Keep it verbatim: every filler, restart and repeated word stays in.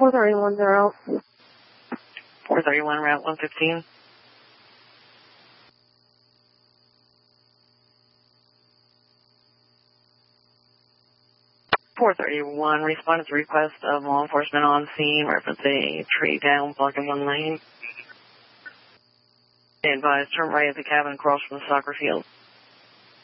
four thirty-one, zero. four thirty-one, Route one fifteen. four thirty-one, responded to request of law enforcement on scene, referencing a tree down, blocking one lane. Advised, turn right at the cabin across from the soccer field.